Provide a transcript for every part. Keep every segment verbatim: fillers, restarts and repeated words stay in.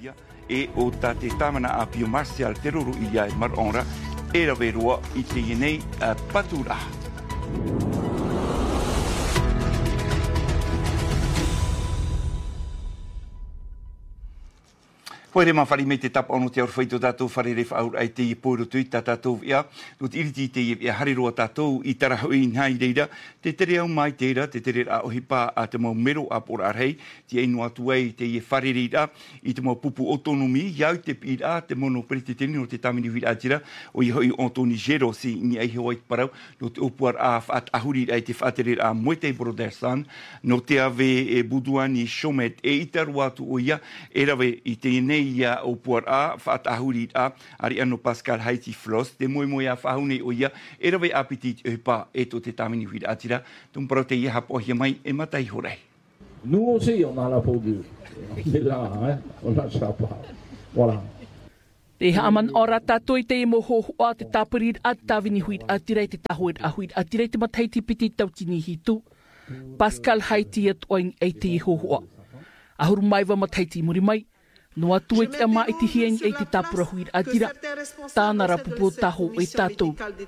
e o ta te tamana a Pio Marcial Teruru i ai mar ora e ra verua i te nei patura. Koe re mawhari me te tapa ono te aur whaito tātou whare re whaur ai te i pōro tui tā tātou ia. No te iriti te i hariroa tātou i tarahu i ngai reira. Te tere au mai teira, te tere a ohipa a te mau mero a pora arhei. Te einu atu ai te i whare reira i te mau pupu autonomi. Iau te pira te mono perite teni no te tamini hui atira. O i hoi Antoni Gero si ni ai hoi parau. No te opuar a whaat ahuri ai te whaatere a Moete Brodersan. No te ave e Buduani Shomet e itaru atu o ia. E rawe i te nei ia o puar a whaatahuri a ari ano Pascal Haiti Frost te moi moi a whahune o ia e rawe apiti e pa e to te tamini hui atira tum parau te ia hapo hia mai e matai horei. Nuo si o nala podu. Nila eh o na sapa. Wala. Te haman ora tātoi te mo ho o te tāpuri a tāwini hui atira te tahoed a hui atira te matai te piti tautini hitu. Pascal Haiti at oing e te ho ho. Ahuru mai wa matai te muri mai. No atu e te ama e te hieng e te tāpura hui atira, tāna rapupo taho e tātou.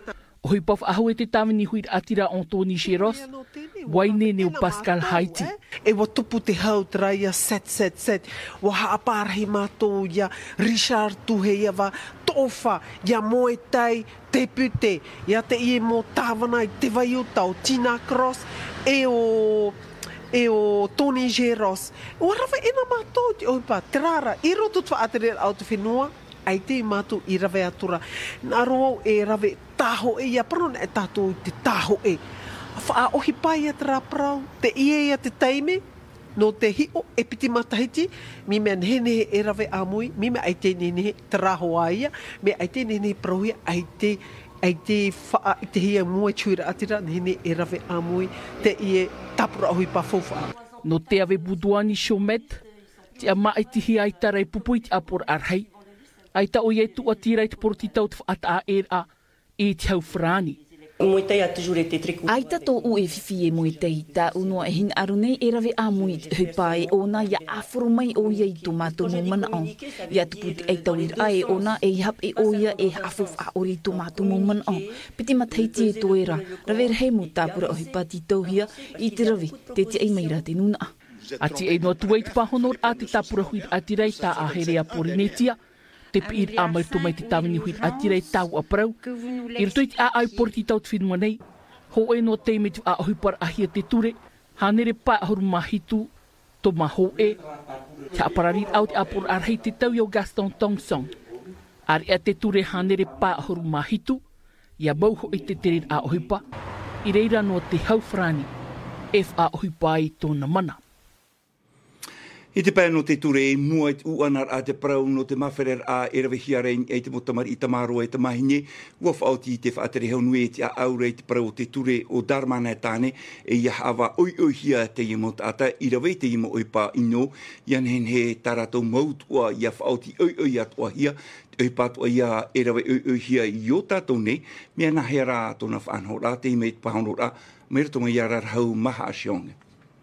O hui paf ahu e te tāwini hui atira Antoni Geros, waine neo Pascal Haiti. E wa tupu te hau traia set set set, wa haaparahi mātou ia Richard Tuhe ia wa tofa, ia moe tai te pute, ia te ie mo tāwana i te vaiutau, Tina Cross, e o... e o Tony Geros. O rawe ena mātou te oipa, te rara, i roto tua atere au te whenua, ai te mātou i rawe atura. Nā roau e rawe tāho e ia, parona e tātou te tāho e. Wha ohi pai a te raparau, te ie ia te taime, no te hio e piti matahiti, mi mea nehe e rawe amui, mi mea ai te nehe te raho a ia, me ai te nehe prauhia, ai te ai te wha i te hia mua tuira atira, nene e rawe amui, te ie tapura ahui pa fofa. No te ave Buduani Shomet, te ama i te hia i tarai pupu i te apor arhei, ai ta o iei tu atira i te porti tau te whaata a e a e te hau whrani. Ai tato u e fifi e moe tei ta unua e hin aru nei e rawe a mui hui pae ona ia aforo mai o ia i tu mātou mo mana au. Ia tupu te ei tau ira e ona e hap e o ia e hafof a ori tu mātou mo mana au. Piti mataiti e toera, rawe rehei mo tāpura o hui pati tauhia i te rawe, te te ei maira te nuna. Ati ei noa tuai te pahonor a te tāpura hui atirei ta a herea porinetia, te pir a mai tu mai te tāwini hui atira e tau a parau. I rutoi te a ai porti tau te whinua nei, ho e no te me tu a ohipar ahia te ture, hanere pa ahuru mahitu, to maho e, te apararit au te apor arhei te tau iau Gaston Tongsong. Ari a te ture hanere pa ahuru mahitu, ia mauho i te tere a ohipa, i reira no te hauwhrani, F a ohipa i tōna mana. I te pēno te ture e mua i uanar a te parau no te mawherer a e rawe hiarein e te motamari i tamaro e te mahine. Ua whaoti i te whaatere hau nui e te a aure i te parau te ture o Dharmana e tāne e ia awa oi oi hia te imo tata i rawe te imo oi pā ino. Ian hen he taratou mautua ia whaoti oi oi atua hia. Oi patua ia e rawe oi oi hia i o tātou ne. Mea nahe rā tōna whanhora te ime i te pāhonora. Mera tonga ia rarhau maha asionga.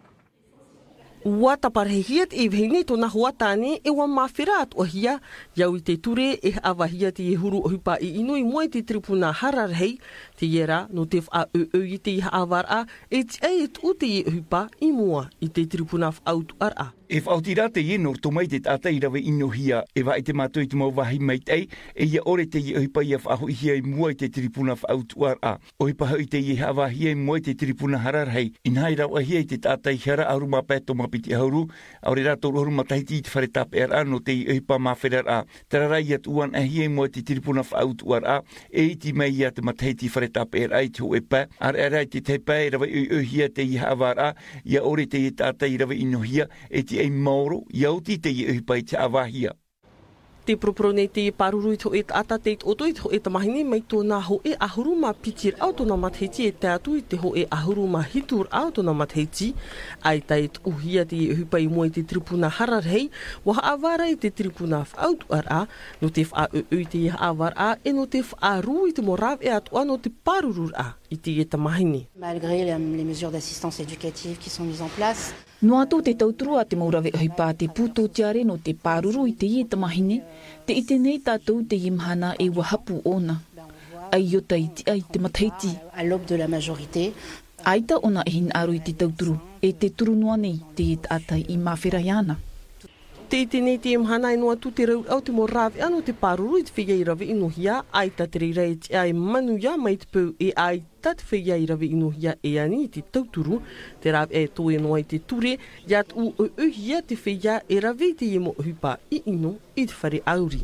Ua taparehia te iwhine tōna hoa tāne e wa mawhera atua hia, iau i te ture e awahia te e huru ohipa i ino i mua i te tripuna hararhei, te iera no te wha au au i te iha awara e te ei et u te i ohipa i mua i te tripuna whautu ara. E whautira te ienor tō mai te tata i rawe ino hia, e wa i te mātoi te mau wahi mai tei, e ia ore te i ohipa i a whaho i hia i mua i te tripuna whautu ara. Ohipa hau i te i hawa hia i mua i te tripuna hararhei, inhai rau a hia i te tata i hara aruma pēto mapiti hauru, aure rā tōru haru matahiti i te whare tape ara no te i ohipa mawhera a. Tararai at uan a hia i mua i te tripuna whautu ara, e i ti mai i a te matahiti i whare tape ara i te ho e pā, ar ara i te teipa i rawe ui ui hia te i hawa ara, ia ore te i tata i rawe ino hia, e te ei mauro, iauti te i uhipa i te awahia. Te proprone te paruru i to e ata te oto i to e tamahine mai tōna ho e ahuru ma pitir au tōna matheiti e te atu i te ho e ahuru ma hitur au tōna matheiti. Ai tai te uhia te i uhipa i mua i te tripuna hararhei, waha awara i te tripuna whautu ara, no te wha u i te iha awara e no te wha ru i te morav e atua no te paruru a i te e tamahine. Malgré les mesures d'assistance éducative qui sont mises en place, No atu te tauturua te maurawe ohipa te puto tiare no te pāruru i te ie tamahine, te ite nei tātou te imhana e wahapu ona. Ai o taiti ai te mataiti. À l'aube de la majorité. Aita ona e hin aru i te tauturu, e te turu noa nei te ie atai i mawheraiana. Te ite nei te imhana e noa tu te rau au te mo rawe anu te pāruru i te whia i rawe inohia, aita te reirei te ai manu ia mai te pau e aita te whia i rawe inohia e ani i te tauturu, te rawe e toe noa i te ture, iat u o uhia te whia e rawe te imo hupa i ino i te whare auri.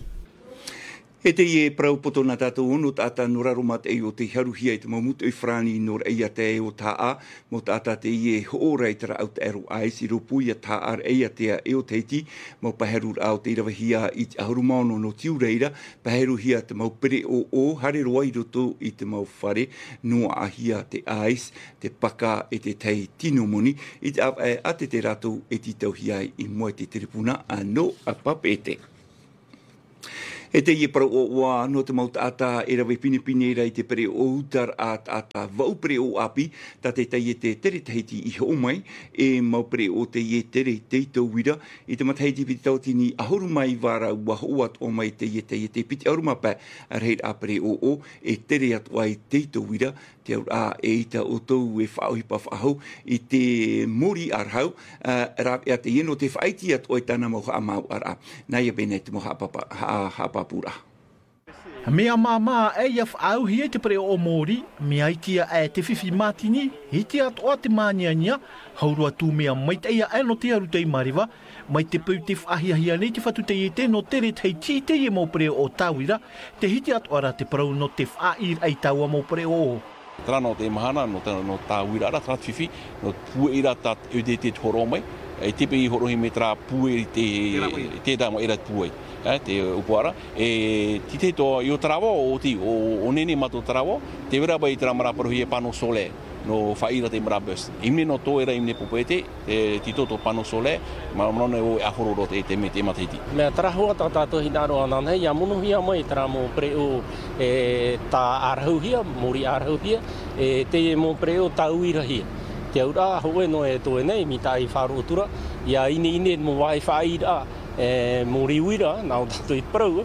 E te ie prau poto na tātou ono tāta noraromat e o te haruhia i te maumutu i whrani nor eia te e o tā a, mo tāta te ie hoorei tara au te ero ais i ropu ia tā ar eia te e o teiti, mo paherur au te irawahia i te ahurumano no tiureira, paheruhia te mau pere o o, hare roa i roto i te mau whare, noa ahia te ais, te paka e te tei tino moni, i te ap e ate te rato e ti tauhia i moe te terepuna a no a papete. E te ie parau o oa no te mauta ata e rawe pinipini rei te pere o utar at ata vau pere o api, ta te teie te tere teiti i ho mai, e mau pere o te ie tere teitau wira, i te mataiti piti tautini ahuru mai wara ua hoat o mai te ie te ie te piti aurumapa a reit a pere o o, e tere atu ai teitau wira, te aur a e ita o tau e whaohipa whahau, i te mori ar hau, uh, rap ea te ieno te whaiti atu o tana moha a mau ar a, nai a bene te moha hapa pura. Mea mama e ia whaauhi e te pere o Māori, mea itia e te whiwhi mātini, hiti atoa te māniania, haurua tū mea mai te ia e no te aru tei mariwa, mai te pau te whahiahia nei te whatu te ie te no tere tei ti te ie mau pere o tāwira, te hiti atoa ra te parau no te whair ai tāua mau pere o. Trano te mahana no te no tāwira ara, trat whiwhi, no pue ira tat e te te horo mai, e tepe i horohi me tra pue te te tamo era pue. Eh, te upuara, e tite to i o tarawa o ti, o, o nene mato tarawa, te wera bai tera maraparuhi e pano sole, no whaira te marabus. Imne no to era imne pupete, te tito to pano sole, ma mrone o e ahororo te te me te matiti. Mea tarahua ta tātou hinaro anane, ia monuhia mai tera mo preo e ta arhauhia, mori arhauhia, e te mo preo ta uirahia. Te aura hoe no e toe nei, mi tai wharu tura, ia ine ine mo wai whaira, e mori uira, nau tātou i parau,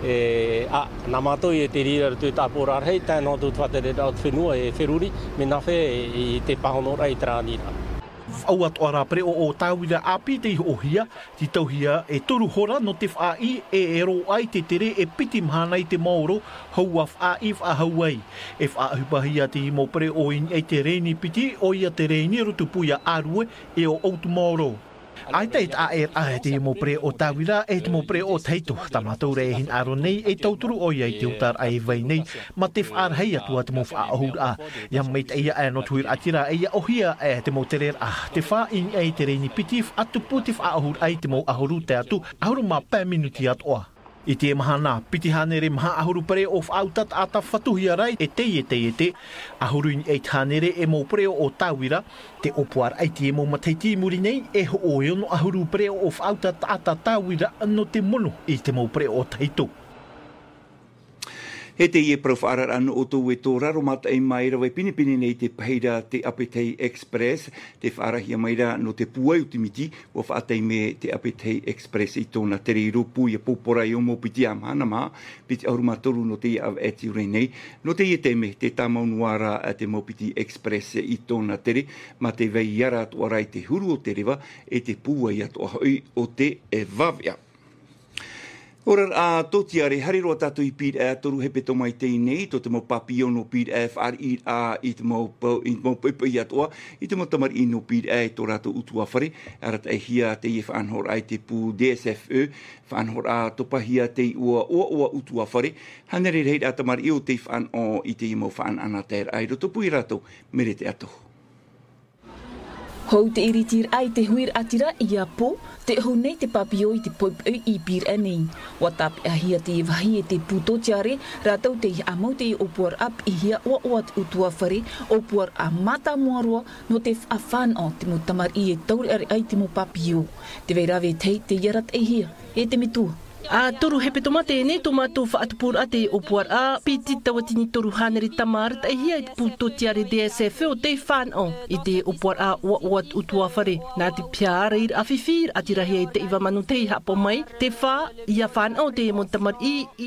e a, nā mātou e te rira tu tāpora arhei, tēnā tu tuatere rau te whenua e wheruri, me nā whe i te pahonora i trānira. Au atu ara pre o o tāwira api te ohia, ti tauhia e toru hora no te whaai e ero ai te tere e piti mhana i te mauro, hau a whaai whahauai. E whaahupahia te imo pre o in e te reini piti, o ia te reini rutupuia arue e o autu mauro. Ai teit a er a te mo pre o tawira e te mo pre o teito. Tamatou re hin aro nei e tauturu o iai te utar ai vai nei. Ma te whaar hei atua te mo wha ahur a. Ia meit eia e no tuir atira eia ohia e te mo terer a. Te wha in e te reini pitif atu puti wha ahur ai te mo ahuru te atu. Ahuru ma pē minuti atoa. I te mahana, piti hanere maha ahuru pare o whautat a ta whatuhia rai e te e te e te. Ahuru in e hanere e mo preo o tawira, te opuar ai te e mo mateiti muri nei e ho o eo no ahuru preo o whautat a ta tawira no te mono i te mo preo o taito. He te ie prauwhaarar anu o tō e tō raromata i maira wai pinipini nei te paheira te Apetei Express, te whaarahia maira no te puai utimiti, o whaatei me te Apetei Express i tōna tere i ropu i a pōpora i omo piti a mahana maa, piti aurumatoru no te av eti urei nei, no te ie te me te tamaunuara a te Mopiti Express i tōna tere, ma te vei iara atuarai te huru o te rewa e te puai atuahoi o te e vavia. Ora a totiare hariro tatu i pid a toru hepe to mai te nei to te mo papiono pid f r i a it mo i mo pepe i atoa i te mo tamar i no pid a to rato utua fare arat e hia te i fanhor ai te pu D S F E fanhor a to pahia te ua ua ua utua fare hanere rei a tamar i o te fan o i te mo fan ana ter ai to pu i rato mere te ato. Hou te iritir ai te huir atira i a po, te hou nei te papio i te poipau i pir anei. Watap a hia te wahi e te puto tiare, rātau te i amau te i opuar ap i hia oa oa te utua whare, opuar a mata moaroa no te whafan o te mo tamar i e tauri are ai te mo papio. Te veirawe tei te iarat e hia, e te mitua. A toru hepe tomate ne tomato fa atpur ate opuar a piti tawatini toru haneri tamar ta hia puto tiare D S F o te fan o i te opuar a wat utua fare na te piara ir afifir atira hia te iwa manu te hapo mai te fa ia fan o te montamar i